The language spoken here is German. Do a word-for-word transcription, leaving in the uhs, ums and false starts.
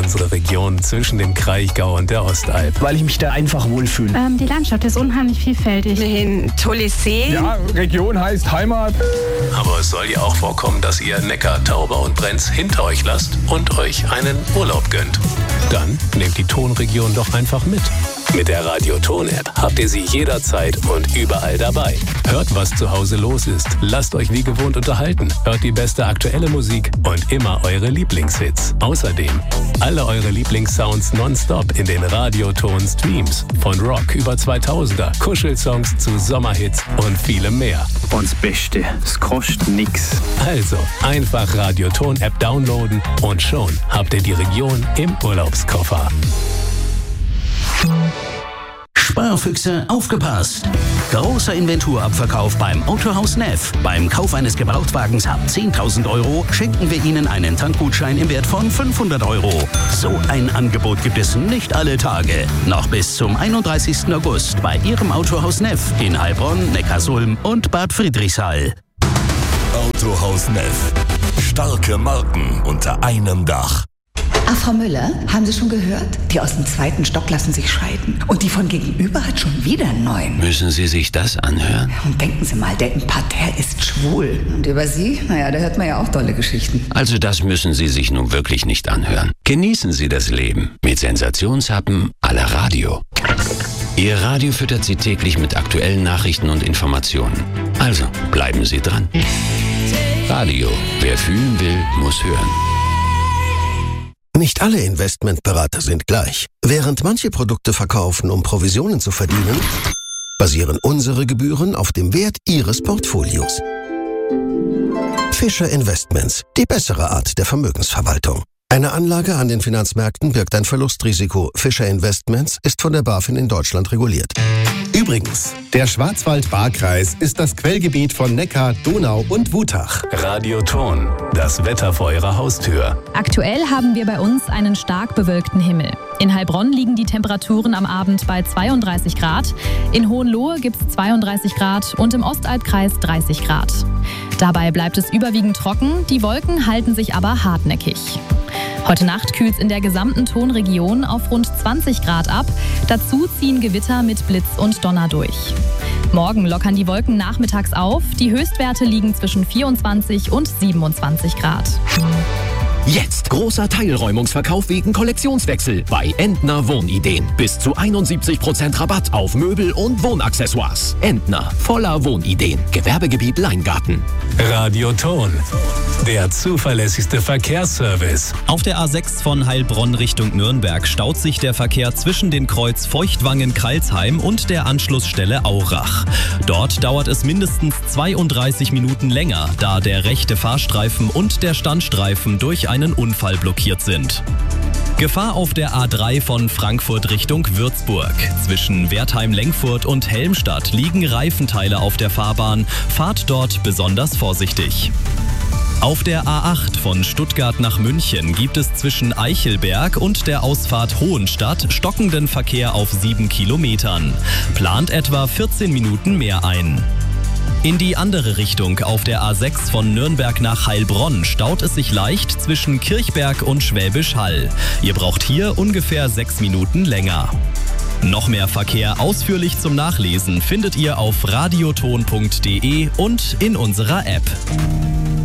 unsere Region zwischen dem Kraichgau und der Ostalb. Weil ich mich da einfach wohlfühle. Ähm, die Landschaft ist unheimlich vielfältig. Ein tolles See. Ja, Region heißt Heimat. Aber es soll ja auch vorkommen, dass ihr Neckar, Tauber und Brenz hinter euch lasst und euch einen Urlaub gönnt. Dann nehmt die Tonregion doch einfach mit. Mit der Radio-Ton-App habt ihr sie jederzeit und überall dabei. Hört, was zu Hause los ist. Lasst euch wie gewohnt unterhalten. Hört die beste aktuelle Musik und immer eure Lieblingshits. Außerdem alle eure Lieblingssounds nonstop in den Radio-Ton-Streams. Von Rock über zweitausender, Kuschelsongs zu Sommerhits und vielem mehr. Und das Beste, es kostet nix. Also einfach Radio-Ton-App downloaden und schon habt ihr die Region im Urlaubskoffer. Sparfüchse, aufgepasst! Großer Inventurabverkauf beim Autohaus Neff. Beim Kauf eines Gebrauchtwagens ab zehntausend Euro schenken wir Ihnen einen Tankgutschein im Wert von fünfhundert Euro. So ein Angebot gibt es nicht alle Tage. Noch bis zum einunddreißigsten August bei Ihrem Autohaus Neff in Heilbronn, Neckarsulm und Bad Friedrichshall. Autohaus Neff. Starke Marken unter einem Dach. Ah, Frau Müller, haben Sie schon gehört? Die aus dem zweiten Stock lassen sich scheiden. Und die von gegenüber hat schon wieder einen neuen. Müssen Sie sich das anhören? Und denken Sie mal, der im Parterre ist schwul. Und über Sie? Naja, da hört man ja auch tolle Geschichten. Also das müssen Sie sich nun wirklich nicht anhören. Genießen Sie das Leben mit Sensationshappen à la Radio. Ihr Radio füttert Sie täglich mit aktuellen Nachrichten und Informationen. Also bleiben Sie dran. Radio, wer fühlen will, muss hören. Nicht alle Investmentberater sind gleich. Während manche Produkte verkaufen, um Provisionen zu verdienen, basieren unsere Gebühren auf dem Wert Ihres Portfolios. Fischer Investments, die bessere Art der Vermögensverwaltung. Eine Anlage an den Finanzmärkten birgt ein Verlustrisiko. Fischer Investments ist von der BaFin in Deutschland reguliert. Übrigens, der Schwarzwald-Baar-Kreis ist das Quellgebiet von Neckar, Donau und Wutach. Radio Ton, das Wetter vor Ihrer Haustür. Aktuell haben wir bei uns einen stark bewölkten Himmel. In Heilbronn liegen die Temperaturen am Abend bei zweiunddreißig Grad. In Hohenlohe gibt es zweiunddreißig Grad und im Ostalbkreis dreißig Grad. Dabei bleibt es überwiegend trocken, die Wolken halten sich aber hartnäckig. Heute Nacht kühlt es in der gesamten Tonregion auf rund zwanzig Grad ab. Dazu ziehen Gewitter mit Blitz und Donner durch. Morgen lockern die Wolken nachmittags auf. Die Höchstwerte liegen zwischen vierundzwanzig und siebenundzwanzig Grad. Jetzt großer Teilräumungsverkauf wegen Kollektionswechsel bei Entner Wohnideen. Bis zu einundsiebzig Prozent Rabatt auf Möbel und Wohnaccessoires. Entner, voller Wohnideen. Gewerbegebiet Leingarten. Radio Ton, der zuverlässigste Verkehrsservice. Auf der A sechs von Heilbronn Richtung Nürnberg staut sich der Verkehr zwischen dem Kreuz Feuchtwangen-Kralsheim und der Anschlussstelle Aurach. Dort dauert es mindestens zweiunddreißig Minuten länger, da der rechte Fahrstreifen und der Standstreifen durch einen Unfall blockiert sind. Gefahr auf der A drei von Frankfurt Richtung Würzburg. Zwischen Wertheim-Lengfurt und Helmstadt liegen Reifenteile auf der Fahrbahn. Fahrt dort besonders vorsichtig. Auf der A acht von Stuttgart nach München gibt es zwischen Eichelberg und der Ausfahrt Hohenstadt stockenden Verkehr auf sieben Kilometern. Plant etwa vierzehn Minuten mehr ein. In die andere Richtung auf der A sechs von Nürnberg nach Heilbronn staut es sich leicht zwischen Kirchberg und Schwäbisch Hall. Ihr braucht hier ungefähr sechs Minuten länger. Noch mehr Verkehr ausführlich zum Nachlesen findet ihr auf radioton punkt de und in unserer App.